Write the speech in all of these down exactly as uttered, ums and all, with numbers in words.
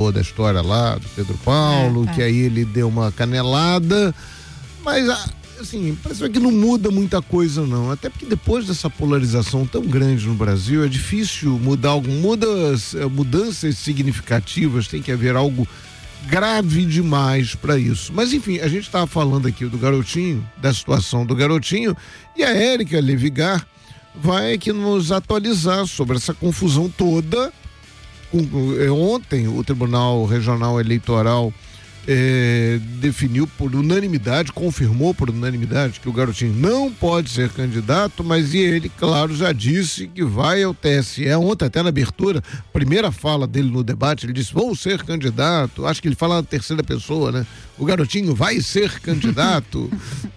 falou da história lá do Pedro Paulo, é, é. que aí ele deu uma canelada, mas assim, parece que não muda muita coisa não, até porque depois dessa polarização tão grande no Brasil, é difícil mudar algo, mudas, mudanças significativas, tem que haver algo grave demais para isso. Mas enfim, a gente estava falando aqui do garotinho, da situação do garotinho, e a Érica Levigar vai aqui nos atualizar sobre essa confusão toda. Ontem o Tribunal Regional Eleitoral É, definiu por unanimidade, confirmou por unanimidade que o garotinho não pode ser candidato, mas e ele, claro, já disse que vai ao T S E. Ontem, até na abertura, primeira fala dele no debate, ele disse, vou ser candidato. Acho que ele fala na terceira pessoa, né? O garotinho vai ser candidato.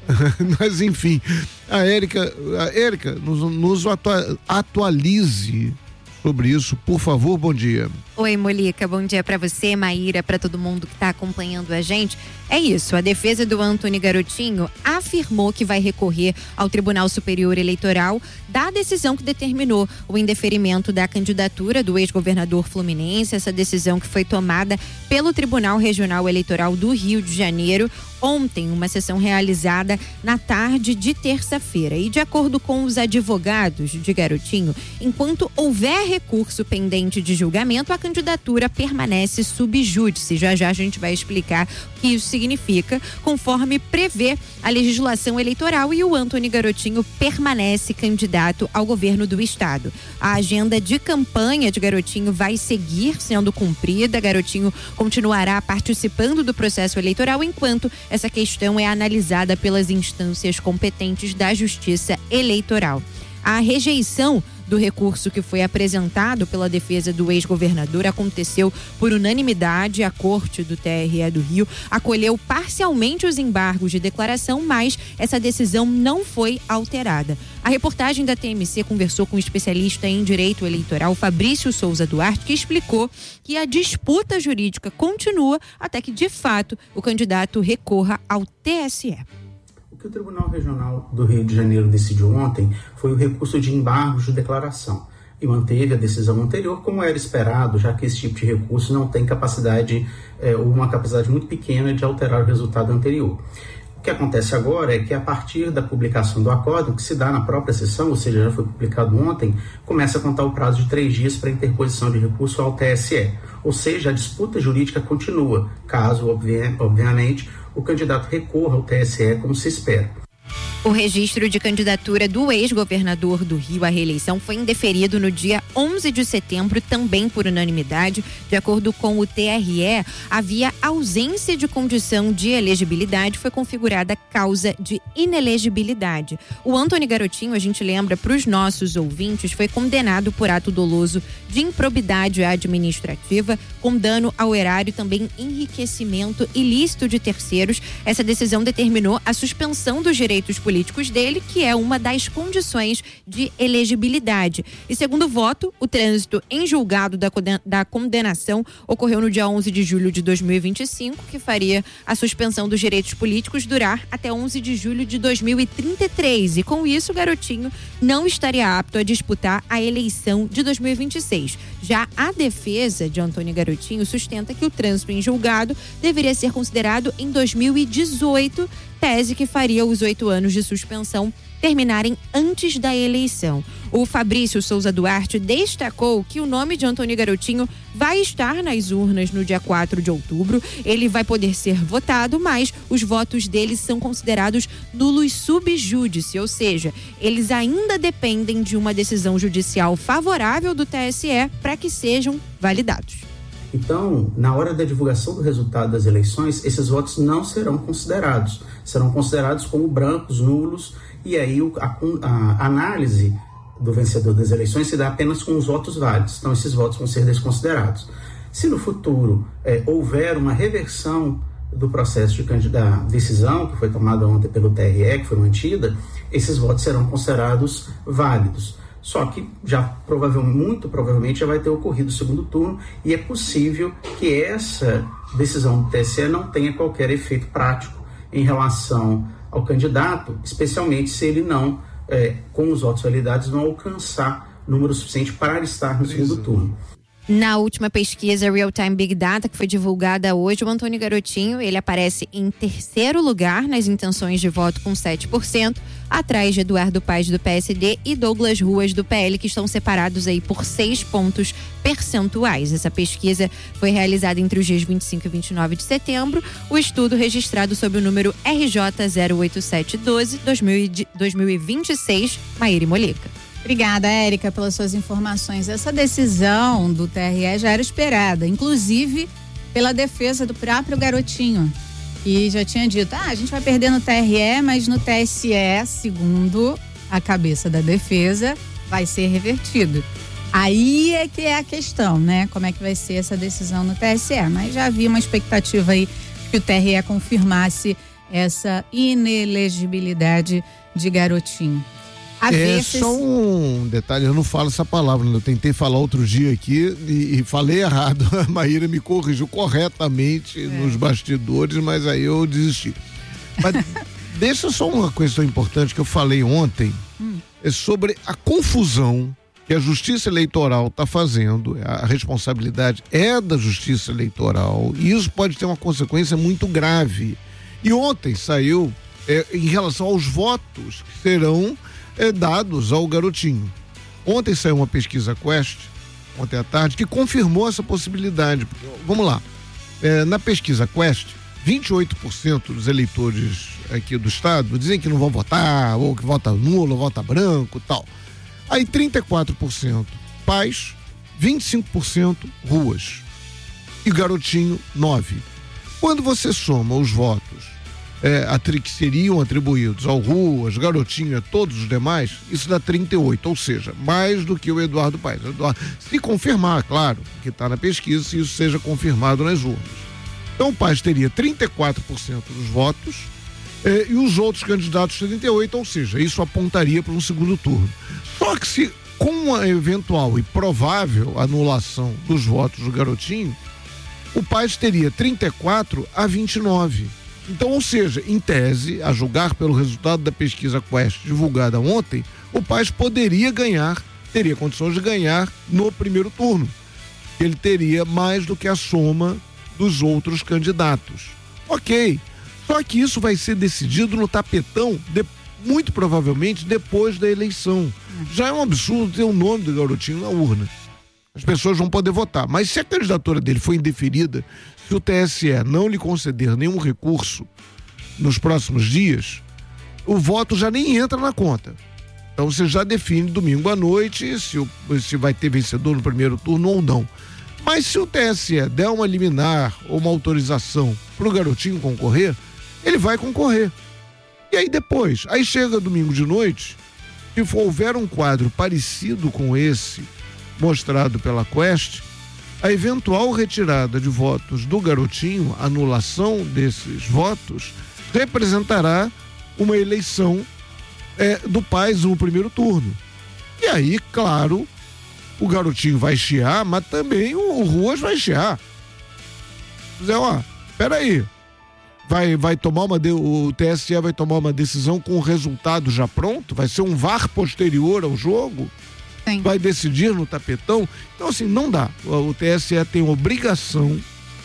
Mas enfim, a Érica, a Érica nos, nos atua, atualize sobre isso, por favor. Bom dia. Oi, Molica, bom dia para você, Maíra, para todo mundo que está acompanhando a gente. É isso, a defesa do Antony Garotinho afirmou que vai recorrer ao Tribunal Superior Eleitoral da decisão que determinou o indeferimento da candidatura do ex-governador fluminense, essa decisão que foi tomada pelo Tribunal Regional Eleitoral do Rio de Janeiro ontem, uma sessão realizada na tarde de terça-feira. E de acordo com os advogados de Garotinho, enquanto houver recurso pendente de julgamento, a candidatura permanece sub júdice. Já já a gente vai explicar o que isso significa, conforme prevê a legislação eleitoral, e o Antony Garotinho permanece candidato ao governo do estado. A agenda de campanha de Garotinho vai seguir sendo cumprida. Garotinho continuará participando do processo eleitoral enquanto essa questão é analisada pelas instâncias competentes da Justiça Eleitoral. A rejeição do recurso que foi apresentado pela defesa do ex-governador aconteceu por unanimidade. A Corte do T R E do Rio acolheu parcialmente os embargos de declaração, mas essa decisão não foi alterada. A reportagem da T M C conversou com o especialista em direito eleitoral Fabrício Souza Duarte, que explicou que a disputa jurídica continua até que, de fato, o candidato recorra ao T S E. O que o Tribunal Regional do Rio de Janeiro decidiu ontem foi o recurso de embargos de declaração e manteve a decisão anterior, como era esperado, já que esse tipo de recurso não tem capacidade, é, ou uma capacidade muito pequena de alterar o resultado anterior. O que acontece agora é que, a partir da publicação do acórdão, que se dá na própria sessão, ou seja, já foi publicado ontem, começa a contar o prazo de três dias para interposição de recurso ao T S E. Ou seja, a disputa jurídica continua, caso, obviamente, o candidato recorra ao T S E como se espera. O registro de candidatura do ex-governador do Rio à reeleição foi indeferido no dia onze de setembro, também por unanimidade. De acordo com o T R E, havia ausência de condição de elegibilidade, foi configurada causa de inelegibilidade. O Antony Garotinho, a gente lembra para os nossos ouvintes, foi condenado por ato doloso de improbidade administrativa, com dano ao erário, também enriquecimento ilícito de terceiros. Essa decisão determinou a suspensão dos direitos políticos políticos dele, que é uma das condições de elegibilidade. E segundo o voto, o trânsito em julgado da, da condenação ocorreu no dia onze de julho de dois mil e vinte e cinco, que faria a suspensão dos direitos políticos durar até onze de julho de dois mil e trinta e três. E com isso, o Garotinho não estaria apto a disputar a eleição de dois mil e vinte e seis. Já a defesa de Antony Garotinho sustenta que o trânsito em julgado deveria ser considerado em dois mil e dezoito, tese que faria os oito anos de suspensão terminarem antes da eleição. O Fabrício Souza Duarte destacou que o nome de Antony Garotinho vai estar nas urnas no dia quatro de outubro. Ele vai poder ser votado, mas os votos dele são considerados nulos sub júdice, ou seja, eles ainda dependem de uma decisão judicial favorável do T S E para que sejam validados. Então, na hora da divulgação do resultado das eleições, esses votos não serão considerados. Serão considerados como brancos, nulos, e aí a, a análise do vencedor das eleições se dá apenas com os votos válidos. Então, esses votos vão ser desconsiderados. Se no futuro é, houver uma reversão do processo de candidato, decisão que foi tomada ontem pelo T R E, que foi mantida, esses votos serão considerados válidos. Só que já provavelmente, muito provavelmente já vai ter ocorrido o segundo turno, e é possível que essa decisão do T S E não tenha qualquer efeito prático em relação ao candidato, especialmente se ele não, é, com os votos validados, não alcançar número suficiente para estar no segundo turno. Na última pesquisa Real Time Big Data, que foi divulgada hoje, o Antônio Garotinho, ele aparece em terceiro lugar nas intenções de voto com sete por cento, atrás de Eduardo Paes do P S D e Douglas Ruas do P L, que estão separados aí por seis pontos percentuais. Essa pesquisa foi realizada entre os dias vinte e cinco e vinte e nove de setembro. O estudo registrado sob o número R J zero oito sete um dois dois mil e vinte e seis. Maíra Molica. Obrigada, Érica, pelas suas informações. Essa decisão do T R E já era esperada, inclusive pela defesa do próprio Garotinho, que já tinha dito, ah, a gente vai perder no T R E, mas no T S E, segundo a cabeça da defesa, vai ser revertido. Aí é que é a questão, né? Como é que vai ser essa decisão no T S E? Mas já havia uma expectativa aí que o T R E confirmasse essa inelegibilidade de Garotinho. É só um detalhe, eu não falo essa palavra, né? Eu tentei falar outro dia aqui e, e falei errado. A Maíra me corrigiu corretamente é. nos bastidores, mas aí eu desisti. Mas deixa só uma questão importante que eu falei ontem, hum. é sobre a confusão que a Justiça Eleitoral está fazendo. A responsabilidade é da Justiça Eleitoral e isso pode ter uma consequência muito grave. E ontem saiu é, em relação aos votos que serão É, dados ao Garotinho. Ontem saiu uma pesquisa Quest, ontem à tarde, que confirmou essa possibilidade. Porque, vamos lá, é, na pesquisa Quest, vinte e oito por cento dos eleitores aqui do estado dizem que não vão votar, ou que vota nulo, ou vota branco e tal. Aí trinta e quatro por cento Paes, vinte e cinco por cento Ruas. E Garotinho, nove por cento. Quando você soma os votos É, que seriam atribuídos ao Ruas, Garotinho e a todos os demais, isso dá trinta e oito, ou seja, mais do que o Eduardo Paes. Eduardo, se confirmar, claro, que está na pesquisa, se isso seja confirmado nas urnas. Então o Paes teria trinta e quatro por cento dos votos eh, e os outros candidatos trinta e oito por cento, ou seja, isso apontaria para um segundo turno. Só que se com a eventual e provável anulação dos votos do Garotinho, o Paes teria trinta e quatro a vinte e nove. Então, ou seja, em tese, a julgar pelo resultado da pesquisa Quest divulgada ontem, o Paes poderia ganhar, teria condições de ganhar no primeiro turno. Ele teria mais do que a soma dos outros candidatos. Ok, só que isso vai ser decidido no tapetão, de, muito provavelmente depois da eleição. Já é um absurdo ter o nome do Garotinho na urna. As pessoas vão poder votar, mas se a candidatura dele for indeferida, se o T S E não lhe conceder nenhum recurso nos próximos dias, o voto já nem entra na conta. Então você já define domingo à noite se, o, se vai ter vencedor no primeiro turno ou não. Mas se o T S E der uma liminar ou uma autorização para o Garotinho concorrer, ele vai concorrer. E aí depois, aí chega domingo de noite, se houver um quadro parecido com esse mostrado pela Quest, a eventual retirada de votos do Garotinho, anulação desses votos, representará uma eleição é, do Paes no primeiro turno. E aí, claro, o Garotinho vai chiar, mas também o, o Ruas vai chiar. Zé, ó, peraí, vai, vai tomar uma de, o T S E vai tomar uma decisão com o resultado já pronto? Vai ser um V A R posterior ao jogo? Sim. Vai decidir no tapetão? Então, assim, não dá. O T S E tem obrigação,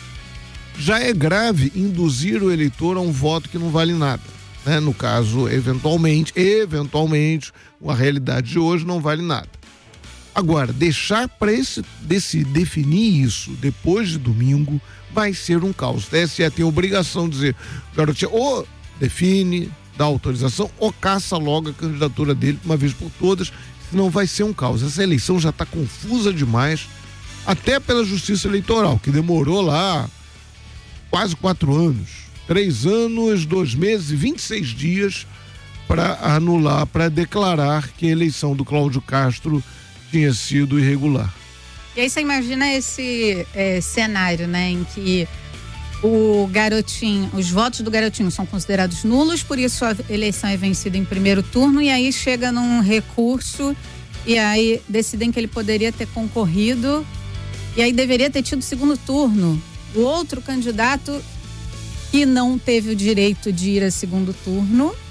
já é grave induzir o eleitor a um voto que não vale nada, né? No caso, eventualmente, eventualmente, a realidade de hoje não vale nada. Agora, deixar para esse, desse, definir isso depois de domingo vai ser um caos. O T S E tem obrigação de dizer, Garotinho, ou define, dá autorização, ou caça logo a candidatura dele uma vez por todas, senão vai ser um caos. Essa eleição já está confusa demais, até pela Justiça Eleitoral, que demorou lá quase quatro anos, três anos, dois meses e vinte e seis dias para anular, para declarar que a eleição do Cláudio Castro tinha sido irregular. E aí você imagina esse é, cenário, né, em que o Garotinho, os votos do Garotinho são considerados nulos, por isso a eleição é vencida em primeiro turno, e aí chega num recurso e aí decidem que ele poderia ter concorrido e aí deveria ter tido segundo turno. O outro candidato que não teve o direito de ir a segundo turno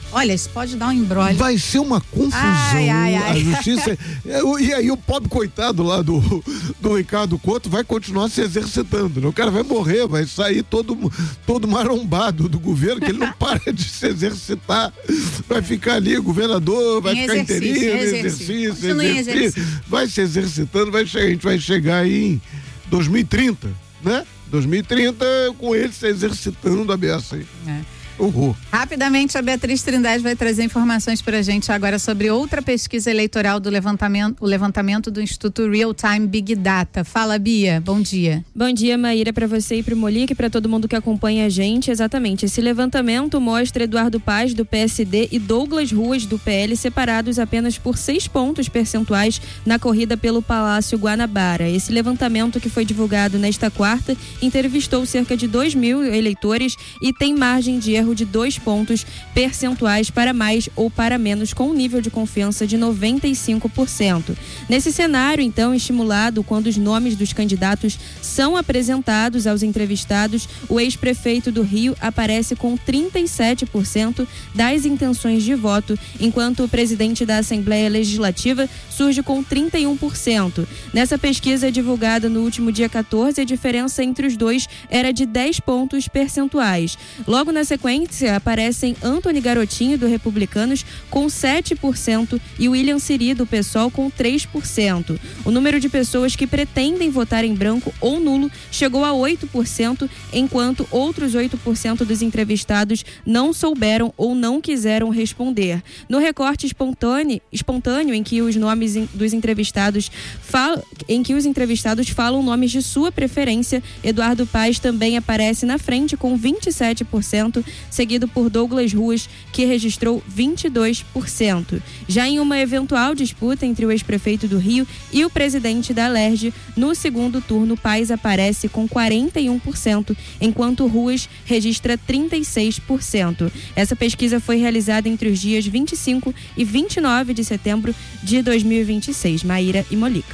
Olha, isso pode dar um embrólio. Vai ser uma confusão. Ai, ai, ai. A justiça. E aí o pobre coitado lá do, do Ricardo Couto vai continuar se exercitando, né? O cara vai morrer, vai sair todo, todo marombado do governo, que ele não para de se exercitar. Vai ficar ali, governador, vai em ficar exercício, interino, exercício, exercício, exercício. exercício. Vai se exercitando, vai chegar, a gente vai chegar aí em dois mil e trinta, né? dois mil e trinta com ele se exercitando a beça aí. É. Uhul. Rapidamente, a Beatriz Trindade vai trazer informações pra gente agora sobre outra pesquisa eleitoral do levantamento, o levantamento do Instituto Real Time Big Data. Fala, Bia, bom dia. Bom dia, Maíra, para você e pro Molique e para todo mundo que acompanha a gente. Exatamente, esse levantamento mostra Eduardo Paz, do P S D, e Douglas Ruas, do P L, separados apenas por seis pontos percentuais na corrida pelo Palácio Guanabara. Esse levantamento, que foi divulgado nesta quarta, entrevistou cerca de dois mil eleitores e tem margem de erro de dois pontos percentuais para mais ou para menos, com um nível de confiança de noventa e cinco por cento. Nesse cenário, então, estimulado quando os nomes dos candidatos são apresentados aos entrevistados, o ex-prefeito do Rio aparece com trinta e sete por cento das intenções de voto, enquanto o presidente da Assembleia Legislativa surge com trinta e um por cento. Nessa pesquisa divulgada no último dia quatorze, a diferença entre os dois era de dez pontos percentuais. Logo na sequência, aparecem Antony Garotinho, do Republicanos, com sete por cento e William Siri, do PSOL, com três por cento. O número de pessoas que pretendem votar em branco ou nulo chegou a oito por cento, enquanto outros oito por cento dos entrevistados não souberam ou não quiseram responder. No recorte espontâneo, espontâneo em que os nomes dos entrevistados falam, em que os entrevistados falam nomes de sua preferência, Eduardo Paz também aparece na frente com vinte e sete por cento, seguido por Douglas Ruas, que registrou vinte e dois por cento. Já em uma eventual disputa entre o ex-prefeito do Rio e o presidente da Alerj, no segundo turno, Paz aparece com quarenta e um por cento, enquanto Ruas registra trinta e seis por cento. Essa pesquisa foi realizada entre os dias vinte e cinco e vinte e nove de setembro de dois mil e vinte e seis. Maíra e Molica.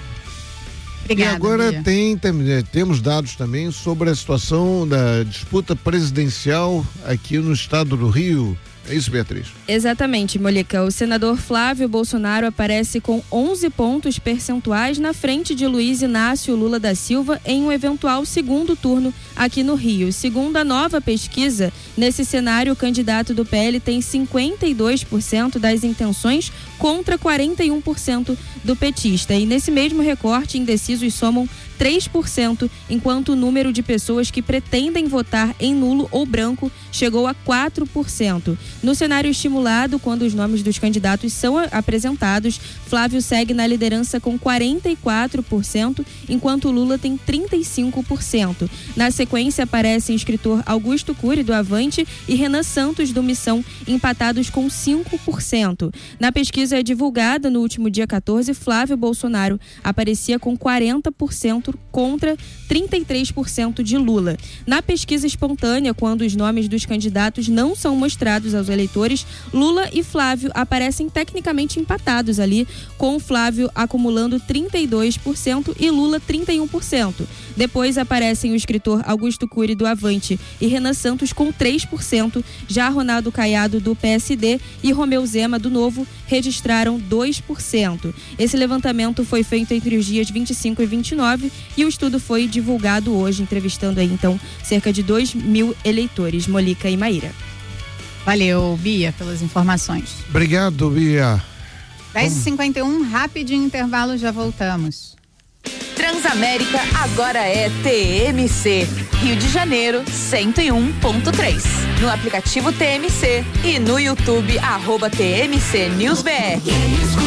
Obrigada, e agora Bia. tem, tem, temos dados também sobre a situação da disputa presidencial aqui no estado do Rio. É isso, Beatriz? Exatamente, Molica. O senador Flávio Bolsonaro aparece com onze pontos percentuais na frente de Luiz Inácio Lula da Silva em um eventual segundo turno aqui no Rio. Segundo a nova pesquisa, nesse cenário, o candidato do P L tem cinquenta e dois por cento das intenções contra quarenta e um por cento do petista. E nesse mesmo recorte, indecisos somam três por cento, enquanto o número de pessoas que pretendem votar em nulo ou branco chegou a quatro por cento. No cenário estimulado, quando os nomes dos candidatos são apresentados, Flávio segue na liderança com quarenta e quatro por cento, enquanto Lula tem trinta e cinco por cento. Na sequência, aparecem o escritor Augusto Cury, do Avante, e Renan Santos, do Missão, empatados com cinco por cento. Na pesquisa divulgada no último dia quatorze, Flávio Bolsonaro aparecia com quarenta por cento contra trinta e três por cento de Lula. Na pesquisa espontânea, quando os nomes dos candidatos não são mostrados aos eleitores, Lula e Flávio aparecem tecnicamente empatados ali, com Flávio acumulando trinta e dois por cento e Lula trinta e um por cento. Depois aparecem o escritor Augusto Cury, do Avante, e Renan Santos com três por cento. Já Ronaldo Caiado, do P S D, e Romeu Zema, do Novo, registraram dois por cento. Esse levantamento foi feito entre os dias vinte e cinco e vinte e nove e o estudo foi divulgado hoje, entrevistando aí então cerca de dois mil eleitores. Molica e Maíra. Valeu, Bia, pelas informações. Obrigado, Bia. dez e cinquenta e um, rapidinho intervalo, já voltamos. Transamérica agora é T M C, Rio de Janeiro cento e um ponto três. No aplicativo T M C e no YouTube, arroba T M C News B R.